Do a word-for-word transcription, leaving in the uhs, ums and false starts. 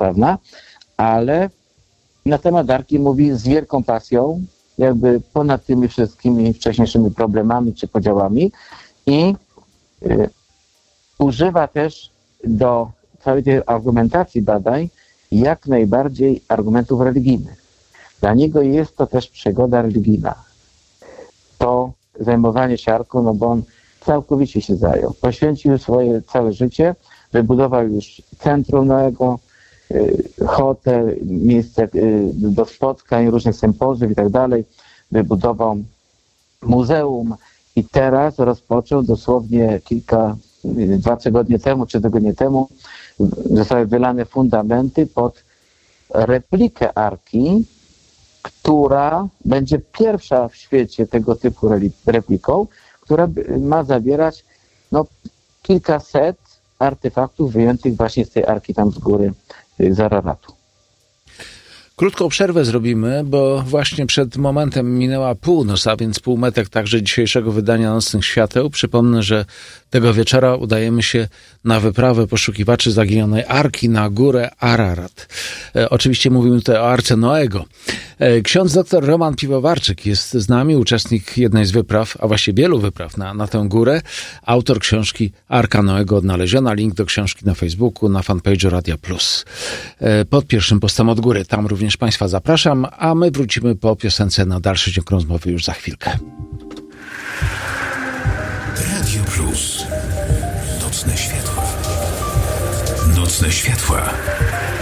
prawosławna, ale na temat Arki mówi z wielką pasją, jakby ponad tymi wszystkimi wcześniejszymi problemami czy podziałami i y, używa też do całej tej argumentacji badań jak najbardziej argumentów religijnych. Dla niego jest to też przygoda religijna. To zajmowanie się Arką, no bo on całkowicie się zajął. Poświęcił swoje całe życie, wybudował już centrum Noego, hotel, miejsce do spotkań, różnych sympozjów i tak dalej. Wybudował muzeum i teraz rozpoczął dosłownie kilka, dwa tygodnie temu, trzy tygodnie temu zostały wylane fundamenty pod replikę Arki, która będzie pierwsza w świecie tego typu repliką, która ma zawierać no, kilkaset artefaktów wyjętych właśnie z tej Arki tam z góry z Araratu. Krótką przerwę zrobimy, bo właśnie przed momentem minęła północ, a więc półmetek także dzisiejszego wydania Nocnych Świateł. Przypomnę, że tego wieczora udajemy się na wyprawę poszukiwaczy zaginionej Arki na górę Ararat. E, oczywiście mówimy tutaj o Arce Noego. E, ksiądz dr Roman Piwowarczyk jest z nami, uczestnik jednej z wypraw, a właściwie wielu wypraw na, na tę górę. Autor książki Arka Noego odnaleziona. Link do książki na Facebooku, na fanpage'u Radia Plus. E, pod pierwszym postem od góry. Tam również Państwa zapraszam, a my wrócimy po piosence na dalszy ciąg rozmowy już za chwilkę. Radio Plus. Nocne światła. Nocne światła.